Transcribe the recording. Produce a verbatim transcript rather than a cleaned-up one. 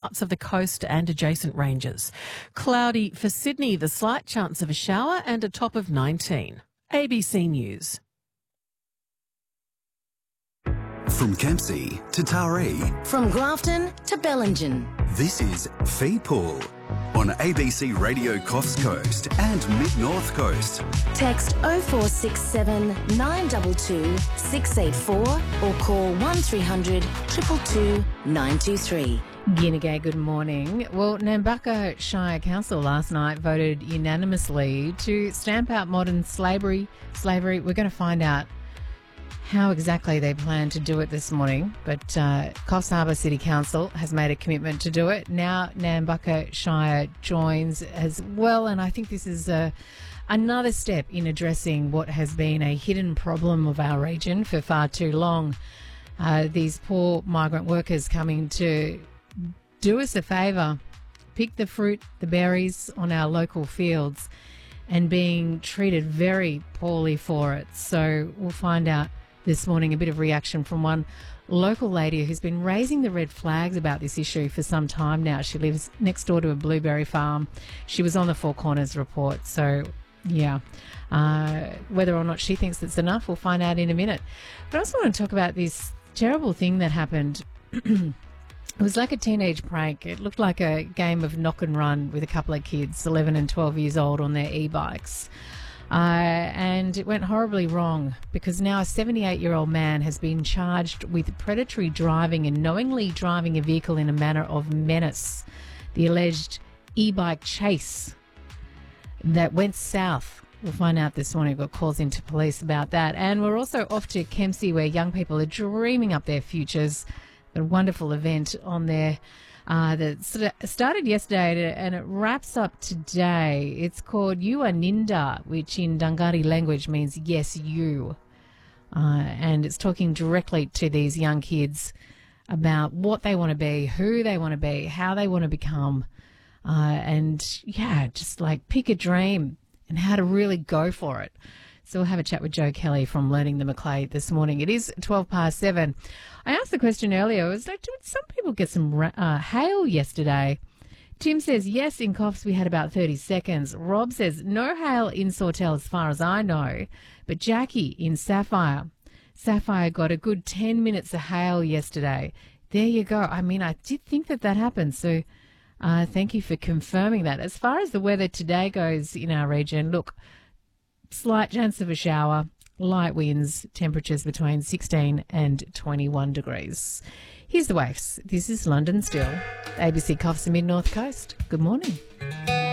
parts of the coast and adjacent ranges. Cloudy for Sydney, the slight chance of a shower and a top of nineteen. A B C News. From Kempsey to Taree. From Grafton to Bellingen. This is Feepool on A B C Radio Coffs Coast and Mid-North Coast. Text oh four six seven, nine two two, six eight four or call one three hundred, two two two, nine two three. Guinegay, good morning. Well, Nambucca Shire Council last night voted unanimously to stamp out modern slavery. Slavery. We're going to find out how exactly they plan to do it this morning, but uh, Coffs Harbour City Council has made a commitment to do it. Now Nambucca Shire joins as well, and I think this is uh, another step in addressing what has been a hidden problem of our region for far too long. Uh, these poor migrant workers coming to do us a favour, pick the fruit, the berries on our local fields, and being treated very poorly for it. So we'll find out this morning a bit of reaction from one local lady who's been raising the red flags about this issue for some time now. She lives next door to a blueberry farm. She was on the Four Corners report. So, yeah, uh, whether or not she thinks it's enough, we'll find out in a minute. But I also want to talk about this terrible thing that happened. It was like a teenage prank. It looked like a game of knock and run with a couple of kids, eleven and twelve years old, on their e-bikes. Uh, and it went horribly wrong because now a seventy-eight-year-old man has been charged with predatory driving and knowingly driving a vehicle in a manner of menace. The alleged e-bike chase that went south. We'll find out this morning. We've got calls into police about that. And we're also off to Kempsey, where young people are dreaming up their futures. A wonderful event on there uh, that st- started yesterday and it wraps up today. It's called You Are Ninda, which in Dungari language means yes, you. Uh, and it's talking directly to these young kids about what they want to be, who they want to be, how they want to become. Uh, and, yeah, just like pick a dream and how to really go for it. So we'll have a chat with Joe Kelly from Learning the Macleay this morning. It is twelve past seven. I asked the question earlier, was like, did some people get some uh, hail yesterday? Tim says, yes, in Coffs we had about thirty seconds. Rob says, no hail in Sawtell as far as I know. But Jackie in Sapphire, Sapphire got a good ten minutes of hail yesterday. There you go. I mean, I did think that that happened. So uh, thank you for confirming that. As far as the weather today goes in our region, look, slight chance of a shower, light winds, temperatures between sixteen and twenty-one degrees. Here's the waves. This is London Still. A B C Coffs and Mid-North Coast. Good morning.